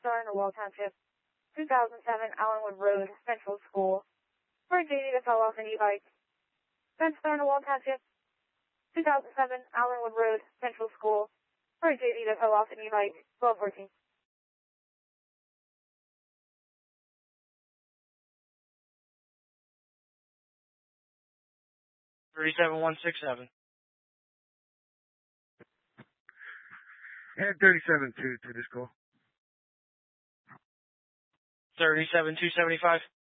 Thornwall Township, 2007 Allenwood Road, Central School, for a JD to fell off an e-bike. Thornwall Township, 2007 Allenwood Road, Central School, for a JD to fell off an e-bike, 1214. 37167. And 37-2 to this call. 37275.